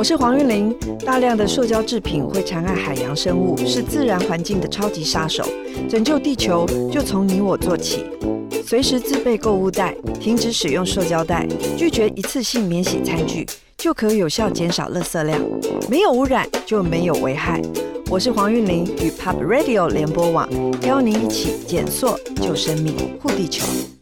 我是黄韵玲。大量的塑胶制品会残害海洋生物，是自然环境的超级杀手。拯救地球就从你我做起，随时自备购物袋，停止使用塑胶袋，拒绝一次性免洗餐具，就可有效减少垃圾量。没有污染就没有危害。我是黄韵玲，与 Pop Radio 联播网邀您一起减塑救生命，护地球。